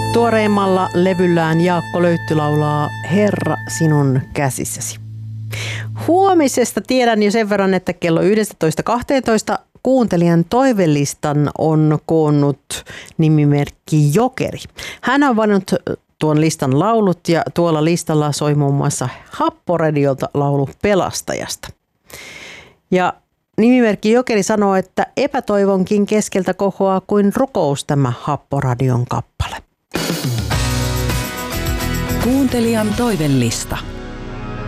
Tuoreimmalla levyllään Jaakko Löytty laulaa Herra sinun käsissäsi. Huomisesta tiedän jo sen verran, että kello 11.12 kuuntelijan toivelistan on koonnut nimimerkki Jokeri. Hän on valinnut tuon listan laulut ja tuolla listalla soi muun muassa Happoradiolta laulu Pelastajasta. Ja nimimerkki Jokeri sanoo, että epätoivonkin keskeltä kohoaa kuin rukous tämä Happoradion kappale. Kuuntelijan toivelista.